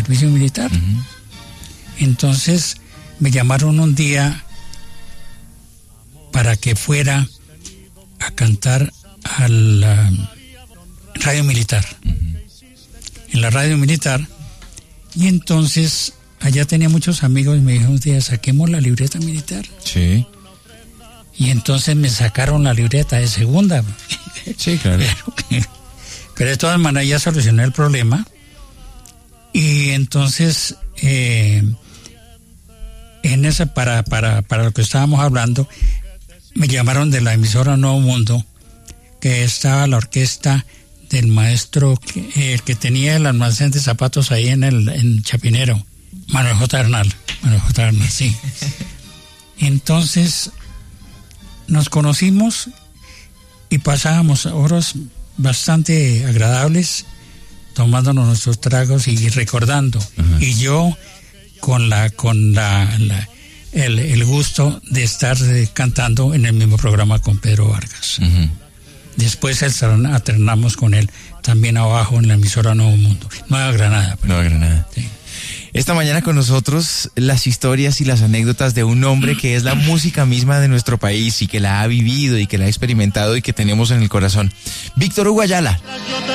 servicio militar. Uh-huh. Entonces me llamaron un día para que fuera a cantar a la radio militar. Uh-huh. En la radio militar. Y entonces allá tenía muchos amigos y me dijeron un día, saquemos la libreta militar. Sí. Y entonces me sacaron la libreta de segunda. Sí, claro. Pero de todas maneras ya solucioné el problema. Y entonces, en esa, para lo que estábamos hablando, me llamaron de la emisora Nuevo Mundo, que estaba la orquesta del maestro, el que tenía el almacén de zapatos ahí en Chapinero, Manuel J. Hernal, sí. Entonces nos conocimos y pasábamos horas bastante agradables tomándonos nuestros tragos y recordando. Uh-huh. Y yo con el gusto de estar cantando en el mismo programa con Pedro Vargas. Uh-huh. Después alternamos con él también abajo en la emisora Nuevo Mundo, Nueva Granada. Nueva Granada. Sí. Esta mañana con nosotros las historias y las anécdotas de un hombre que es la música misma de nuestro país y que la ha vivido y que la ha experimentado y que tenemos en el corazón. Víctor Hugo Ayala.